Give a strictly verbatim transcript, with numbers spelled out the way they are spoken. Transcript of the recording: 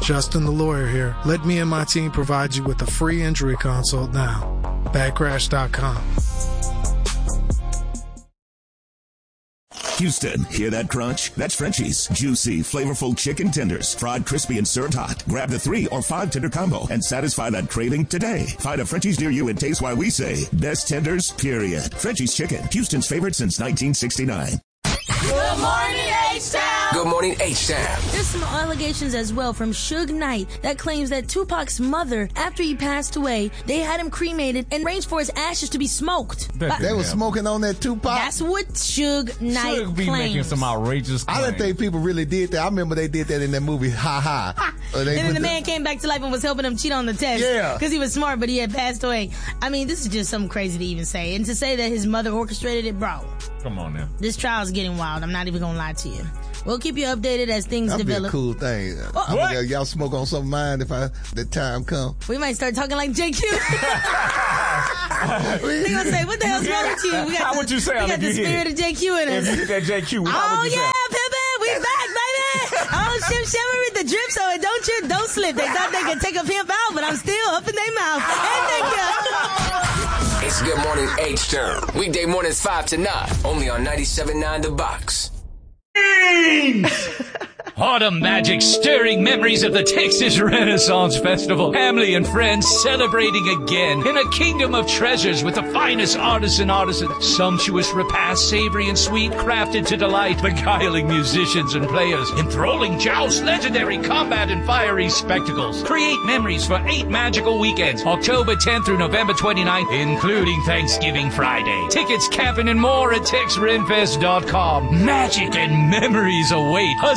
Justin the lawyer here. Let me and my team provide you with a free injury consult now. bad crash dot com. Houston, hear that crunch? That's Frenchie's. Juicy, flavorful chicken tenders, fried crispy and served hot. Grab the three or five tender combo and satisfy that craving today. Find a Frenchie's near you and taste why we say best tenders, period. Frenchie's Chicken, Houston's favorite since nineteen sixty-nine. Good morning, H-Town. Good morning, H-Town. There's some allegations as well from Suge Knight that claims that Tupac's mother, after he passed away, they had him cremated and arranged for his ashes to be smoked. That They was smoking on that Tupac. That's what Suge Knight Should be claims. making some outrageous claims. I didn't think people really did that. I remember they did that in that movie, Ha Ha. Uh, And they then put the man came back to life and was helping him cheat on the test. Yeah. Because he was smart, but he had passed away. I mean, this is just something crazy to even say. And to say that his mother orchestrated it, bro. Come on now. This trial's getting wild. I'm not even going to lie to you. We'll keep you updated as things That'd be a develop. cool thing. What? I'm gonna- y'all smoke on some of mine if I the time come. We might start talking like J Q. They gonna say, what the hell's wrong with you? We got How the, would you say we it got if the you hit spirit it? of J Q in us. If you hit that J Q, how Oh would you yeah, say? Pimpin', we back, baby. Oh, shim shimmer with the drip, so it don't trip, don't slip. They thought they could take a pimp out, but I'm still up in their mouth. And they It's Good Morning H-Town. Weekday mornings five to nine. Only on ninety-seven point nine The Box. Autumn magic, stirring memories of the Texas Renaissance Festival. Family and friends celebrating again in a kingdom of treasures with the finest artists and artisans. Sumptuous repasts, savory and sweet, crafted to delight. Beguiling musicians and players. Enthralling jousts, legendary combat and fiery spectacles. Create memories for eight magical weekends. October tenth through November twenty-ninth, including Thanksgiving Friday. Tickets, camping, and more at tex renfest dot com. Magic and memories await.